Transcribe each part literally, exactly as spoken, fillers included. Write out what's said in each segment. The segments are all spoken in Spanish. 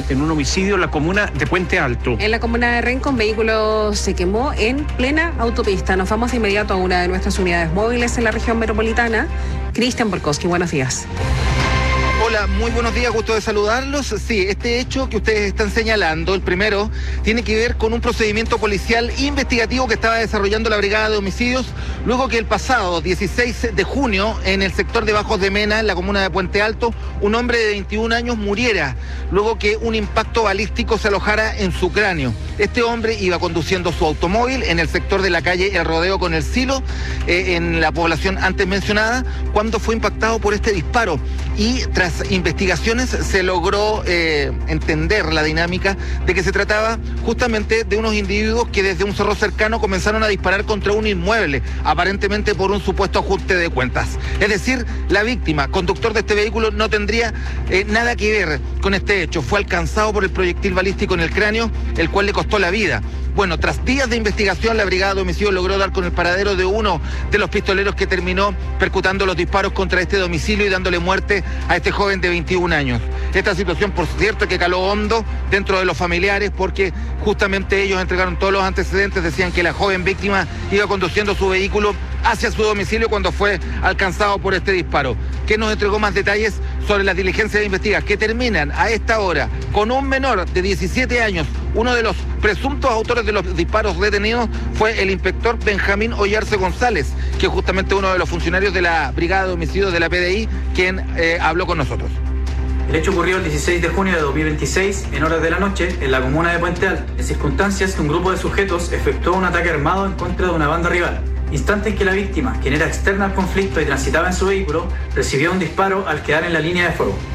un, en un homicidio en la comuna de Puente Alto. En la comuna de Renco, un vehículo se quemó en plena autopista. Nos vamos de inmediato a una de nuestras unidades móviles en la región metropolitana. Cristian Borkowski, buenos días. Hola, muy buenos días, gusto de saludarlos. Sí, este hecho que ustedes están señalando, el primero, tiene que ver con un procedimiento policial investigativo que estaba desarrollando la Brigada de Homicidios, luego que el pasado dieciséis de junio, en el sector de Bajos de Mena, en la comuna de Puente Alto, un hombre de veintiún años muriera, luego que un impacto balístico se alojara en su cráneo. Este hombre iba conduciendo su automóvil en el sector de la calle El Rodeo con el Silo, eh, en la población antes mencionada, cuando fue impactado por este disparo. Y tras investigaciones se logró eh, entender la dinámica de que se trataba justamente de unos individuos que desde un cerro cercano comenzaron a disparar contra un inmueble, aparentemente por un supuesto ajuste de cuentas. Es decir, la víctima, conductor de este vehículo, no tendría eh, nada que ver con este hecho. Fue alcanzado por el proyectil balístico en el cráneo, el cual le costó la vida. Bueno, tras días de investigación, la Brigada de Homicidios logró dar con el paradero de uno de los pistoleros que terminó percutando los disparos contra este domicilio y dándole muerte a este joven de veintiún años. Esta situación, por cierto, que caló hondo dentro de los familiares, porque justamente ellos entregaron todos los antecedentes, decían que la joven víctima iba conduciendo su vehículo hacia su domicilio cuando fue alcanzado por este disparo. ¿Qué nos entregó más detalles sobre las diligencias de investigación que terminan a esta hora con un menor de diecisiete años? Uno de los presuntos autores de los disparos detenidos fue el inspector Benjamín Ollarse González, que es justamente uno de los funcionarios de la Brigada de Homicidios de la P D I, quien eh, habló con nosotros. El hecho ocurrió el dieciséis de junio de dos mil veintiséis, en horas de la noche, en la comuna de Puente Alto, en circunstancias que un grupo de sujetos efectuó un ataque armado en contra de una banda rival. Instante en que la víctima, quien era externa al conflicto y transitaba en su vehículo, recibió un disparo al quedar en la línea de fuego.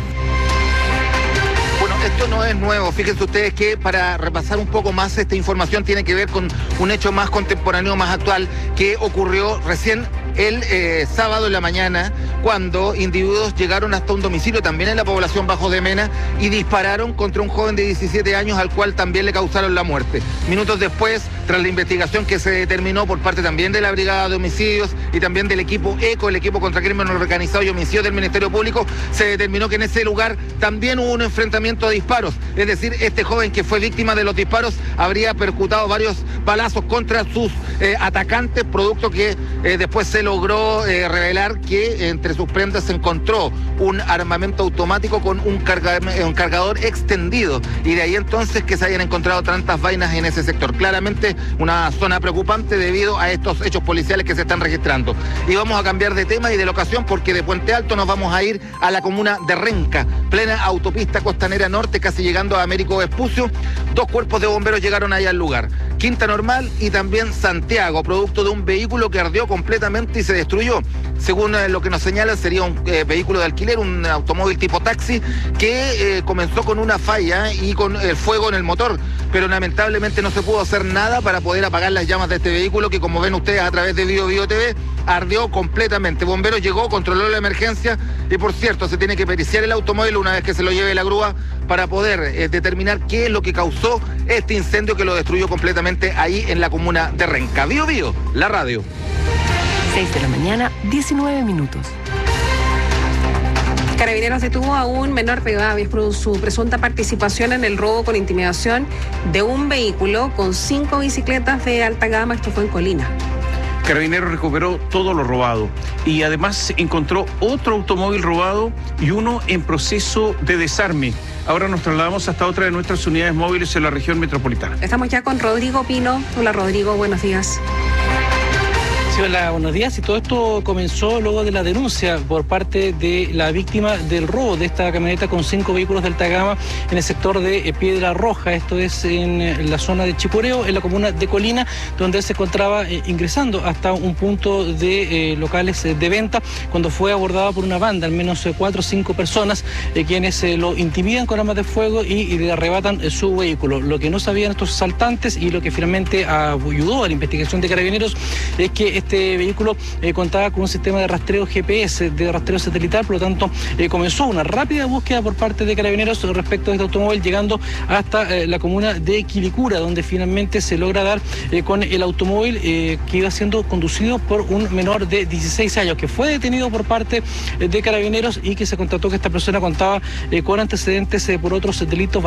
Esto no es nuevo, fíjense ustedes que para repasar un poco más esta información tiene que ver con un hecho más contemporáneo, más actual, que ocurrió recién el eh, sábado en la mañana, cuando individuos llegaron hasta un domicilio también en la población Bajos de Mena y dispararon contra un joven de diecisiete años al cual también le causaron la muerte. Minutos después, tras la investigación que se determinó por parte también de la Brigada de Homicidios y también del equipo ECO, el equipo contra crimen organizado y homicidio del Ministerio Público, se determinó que en ese lugar también hubo un enfrentamiento de disparos. Es decir, este joven que fue víctima de los disparos habría percutado varios balazos contra sus eh, atacantes, producto que eh, después se logró eh, revelar que entre sus prendas se encontró un armamento automático con un, carga, un cargador extendido, y de ahí entonces que se hayan encontrado tantas vainas en ese sector. Claramente una zona preocupante debido a estos hechos policiales que se están registrando. Y vamos a cambiar de tema y de locación, porque de Puente Alto nos vamos a ir a la comuna de Renca, plena autopista costanera norte, casi llegando a Américo Vespucio. Dos cuerpos de bomberos llegaron ahí al lugar, Quinta Normal y también Santiago, producto de un vehículo que ardió completamente y se destruyó. Según eh, lo que nos señalan, sería un eh, vehículo de alquiler, un automóvil tipo taxi, que eh, comenzó con una falla y con el fuego en el motor, pero lamentablemente no se pudo hacer nada para poder apagar las llamas de este vehículo, que, como ven ustedes a través de Bio Bio T V, ardió completamente. Bomberos llegó, controló la emergencia y, por cierto, se tiene que periciar el automóvil una vez que se lo lleve la grúa para poder eh, determinar qué es lo que causó este incendio que lo destruyó completamente ahí en la comuna de Renca. Bio Bio, la radio. seis de la mañana, diecinueve minutos. Carabineros detuvo a un menor de edad por su presunta participación en el robo con intimidación de un vehículo con cinco bicicletas de alta gama. Esto fue en Colina. Carabineros recuperó todo lo robado y además encontró otro automóvil robado y uno en proceso de desarme. Ahora nos trasladamos hasta otra de nuestras unidades móviles en la región metropolitana. Estamos ya con Rodrigo Pino. Hola, Rodrigo, buenos días. Hola, buenos días. Y todo esto comenzó luego de la denuncia por parte de la víctima del robo de esta camioneta con cinco vehículos de alta gama en el sector de Piedra Roja. Esto es en la zona de Chipureo, en la comuna de Colina, donde él se encontraba eh, ingresando hasta un punto de eh, locales eh, de venta, cuando fue abordado por una banda, al menos eh, cuatro o cinco personas, eh, quienes eh, lo intimidan con armas de fuego y, y le arrebatan eh, su vehículo. Lo que no sabían estos asaltantes, y lo que finalmente ayudó a la investigación de Carabineros, es que este vehículo eh, contaba con un sistema de rastreo G P S, de rastreo satelital. Por lo tanto, eh, comenzó una rápida búsqueda por parte de Carabineros respecto a este automóvil, llegando hasta eh, la comuna de Quilicura, donde finalmente se logra dar eh, con el automóvil eh, que iba siendo conducido por un menor de dieciséis años, que fue detenido por parte eh, de Carabineros, y que se constató que esta persona contaba eh, con antecedentes eh, por otros delitos